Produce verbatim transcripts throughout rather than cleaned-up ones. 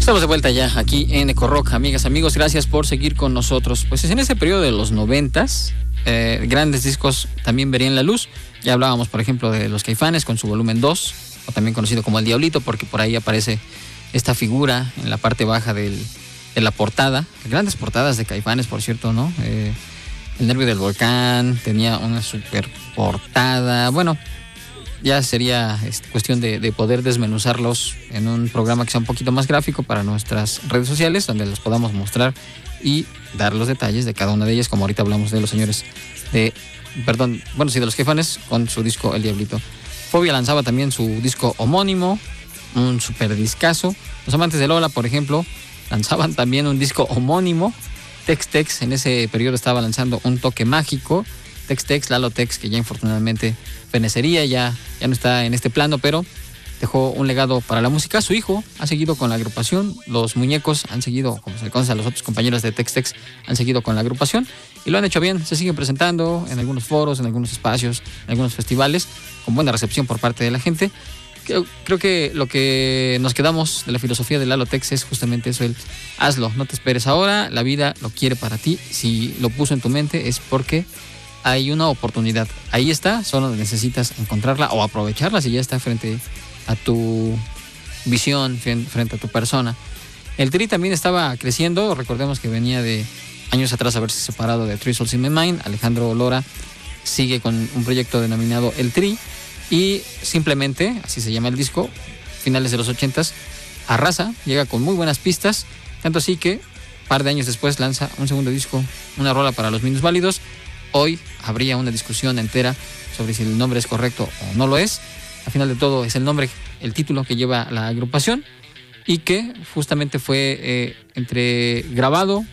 Estamos de vuelta ya aquí en Eco Rock, amigas, amigos, gracias por seguir con nosotros. Pues en ese periodo de los noventas, eh, grandes discos también verían la luz. Ya hablábamos, por ejemplo, de Los Caifanes con su volumen dos, o también conocido como El Diablito, porque por ahí aparece esta figura en la parte baja del, de la portada. Grandes portadas de Caifanes, por cierto, ¿no? Eh, El Nervio del Volcán tenía una super portada. Bueno, ya sería este, cuestión de, de poder desmenuzarlos en un programa que sea un poquito más gráfico para nuestras redes sociales, donde los podamos mostrar y dar los detalles de cada una de ellas, como ahorita hablamos de los señores de, perdón, bueno, sí, de Los Caifanes con su disco El Diablito. Fobia lanzaba también su disco homónimo, un super discazo. Los Amantes de Lola, por ejemplo, lanzaban también un disco homónimo. Tex Tex en ese periodo estaba lanzando Un Toque Mágico. Tex Tex, Lalo Tex, que ya infortunadamente fenecería, ya, ya no está en este plano, pero dejó un legado para la música. Su hijo ha seguido con la agrupación, los Muñecos han seguido, como se le conoce a los otros compañeros de Tex Tex, han seguido con la agrupación y lo han hecho bien. Se siguen presentando en algunos foros, en algunos espacios, en algunos festivales, con buena recepción por parte de la gente. Creo, creo que lo que nos quedamos de la filosofía de Lalo Tex es justamente eso, el hazlo, no te esperes ahora, la vida lo quiere para ti. Si lo puso en tu mente es porque hay una oportunidad. Ahí está, solo necesitas encontrarla o aprovecharla si ya está frente a tu visión, frente a tu persona. El Tri también estaba creciendo. Recordemos que venía de años atrás haberse separado de Three Souls in My Mind. Alejandro Lora sigue con un proyecto denominado El Tri y simplemente, así se llama el disco, finales de los ochentas, arrasa, llega con muy buenas pistas, tanto así que un par de años después lanza un segundo disco, una rola para los minusválidos. Hoy habría una discusión entera sobre si el nombre es correcto o no lo es. Al final de todo es el nombre, el título que lleva la agrupación y que justamente fue eh, entre grabado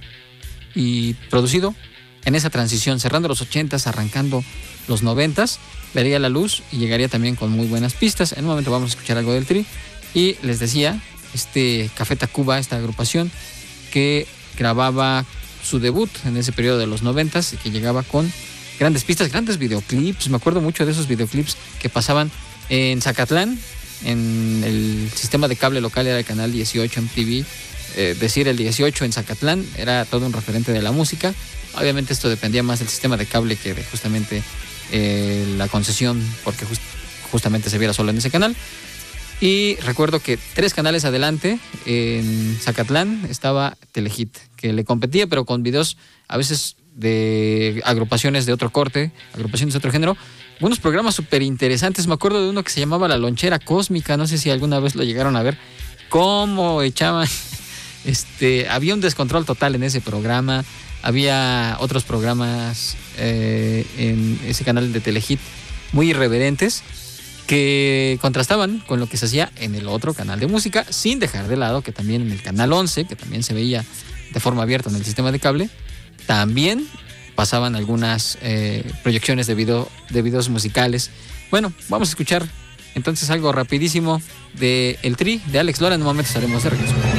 y producido en esa transición, cerrando los ochentas, arrancando los noventas, vería la luz y llegaría también con muy buenas pistas. En un momento vamos a escuchar algo del Tri y les decía, este Café Tacuba, esta agrupación que grababa su debut en ese periodo de los noventas y que llegaba con grandes pistas, grandes videoclips. Me acuerdo mucho de esos videoclips que pasaban en Zacatlán, en el sistema de cable local era el canal dieciocho M T V. Eh, decir el dieciocho en Zacatlán era todo un referente de la música. Obviamente esto dependía más del sistema de cable que de justamente eh, la concesión, porque just, justamente se viera solo en ese canal. Y recuerdo que tres canales adelante, en Zacatlán, estaba Telehit, que le competía, pero con videos a veces de agrupaciones de otro corte, agrupaciones de otro género. Unos programas súper interesantes. Me acuerdo de uno que se llamaba La Lonchera Cósmica, no sé si alguna vez lo llegaron a ver. Cómo echaban... Este, había un descontrol total en ese programa. Había otros programas eh, en ese canal de Telehit muy irreverentes, que contrastaban con lo que se hacía en el otro canal de música, sin dejar de lado que también en el canal once, que también se veía de forma abierta en el sistema de cable, también pasaban algunas eh, proyecciones de, video, de videos musicales. Bueno, vamos a escuchar entonces algo rapidísimo de El Tri, de Alex Lora. En un momento estaremos de regreso.